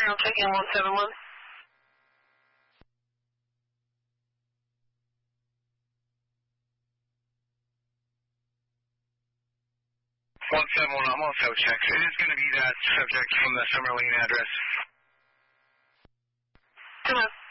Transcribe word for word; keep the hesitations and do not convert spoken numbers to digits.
I'm checking one seven one. one seven one, I'm also checked. It is going to be that subject from the Summer Lane address. Come on.